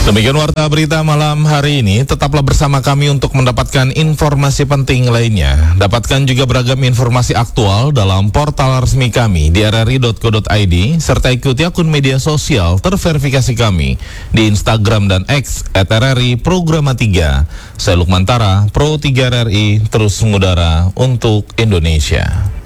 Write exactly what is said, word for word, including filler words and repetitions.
Demikian warta berita malam hari ini. Tetaplah bersama kami untuk mendapatkan informasi penting lainnya. Dapatkan juga beragam informasi aktual dalam portal resmi kami di r r i dot co dot i d serta ikuti akun media sosial terverifikasi kami di Instagram dan X et r r i Programa tiga. Saya Lukman Tara, Pro tiga R R I, terus mengudara untuk Indonesia.